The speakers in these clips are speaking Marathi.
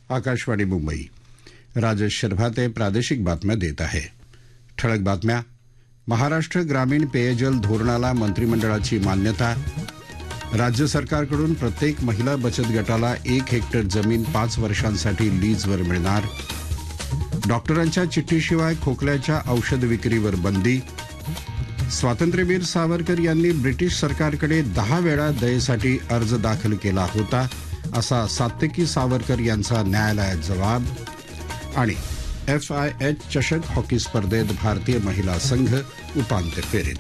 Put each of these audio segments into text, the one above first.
आकाशवाणी मुंबई. राजेश शर्भाते प्रादेशिक बातम्या देत आहे. ठळक बातम्या. महाराष्ट्र ग्रामीण पेयजल धोरणाला मंत्रिमंडळाची मान्यता. राज्य सरकारकडून प्रत्येक महिला बचत गटाला 1 हेक्टर जमीन 5 वर्षांसाठी लीजवर मिळणार. डॉक्टरांच्या चिठ्ठीशिवाय खोकल्याच्या औषध विक्रीवर बंदी. स्वातंत्र्यवीर सावरकर यांनी ब्रिटिश सरकारकडे 10 वेळा दयेसाठी अर्ज दाखल केला होता, असा सात्यकी सावरकर यांचा न्यायालयात जबाब. आणि FIH चषक हॉकी स्पर्धेत भारतीय महिला संघ उपांत्य फेरीत.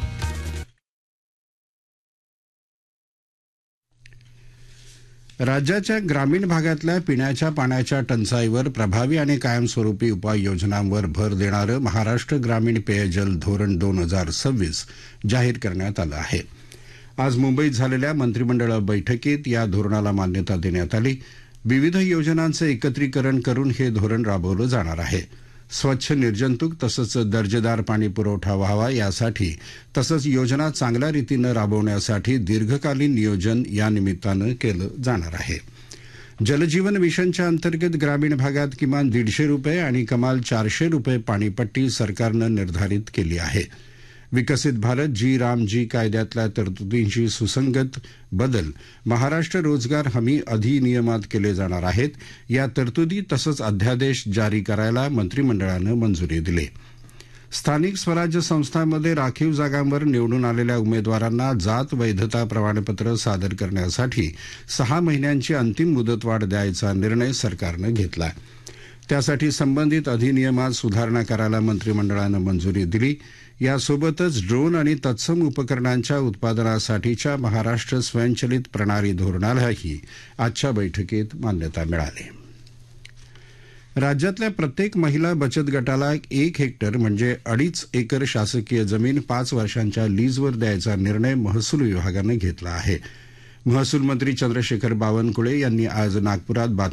राज्याच्या ग्रामीण भागातल्या पिण्याच्या पाण्याच्या टंचाईवर प्रभावी आणि कायमस्वरूपी उपाययोजनांवर भर देणारं महाराष्ट्र ग्रामीण पेयजल धोरण 2026 जाहीर करण्यात आलं आहे. आज मुंबईत झालेल्या मंत्रिमंडळ बैठकीत या धोरणाला मान्यता देण्यात आली. विविध योजनांचं एकत्रीकरण करून हे धोरण राबवलं जाणार आहे. स्वच्छ, निर्जंतुक तसंच दर्जेदार पाणी पुरवठा व्हावा यासाठी तसंच योजना चांगल्या रीतीनं राबवण्यासाठी दीर्घकालीन नियोजन या निमित्तानं केलं जाणार आहे. जलजीवन मिशनच्या अंतर्गत ग्रामीण भागात किमान ₹150 आणि कमाल ₹400 पाणीपट्टी सरकारनं निर्धारित केली आहे. विकसित भारत जी राम जी कायद्यातल्या तरतुदींशी सुसंगत बदल महाराष्ट्र रोजगार हमी अधिनियमात केले जाणार आहेत. या तरतुदी तसंच अध्यादेश जारी करायला मंत्रिमंडळानं मंजुरी दिली. स्थानिक स्वराज्य संस्थांमध्ये राखीव जागांवर निवडून आलेल्या उमेदवारांना जात वैधता प्रमाणपत्र सादर करण्यासाठी 6 महिन्यांची अंतिम मुदतवाढ द्यायचा निर्णय सरकारनं घेतला. त्यासाठी संबंधित अधिनियमात सुधारणा करायला मंत्रिमंडळानं मंजुरी दिली. यासोबतच ड्रोन आणि तत्सम उपकरणांच्या उत्पादनासाठीच्या महाराष्ट्र स्वयंचलित प्रणाली धोरणालाही आजच्या बैठकीत मान्यता मिळाली. राज्यातल्या प्रत्येक महिला बचत गटाला 1 हेक्टर म्हणजे 2.5 एकर शासकीय जमीन 5 वर्षांच्या लीजवर द्यायचा निर्णय महसूल विभागानं घेतला आहे. महसूल मंत्री चंद्रशेखर बावनकुळे यांनी आज नागपुरात